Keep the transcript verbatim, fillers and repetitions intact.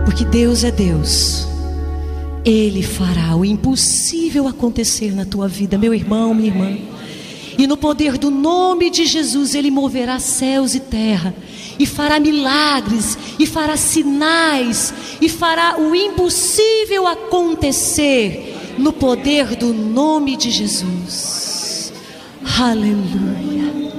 Porque Deus é Deus. Ele fará o impossível acontecer na tua vida, meu irmão, minha irmã. E no poder do nome de Jesus, Ele moverá céus e terra, e fará milagres, e fará sinais, e fará o impossível acontecer, no poder do nome de Jesus. Aleluia.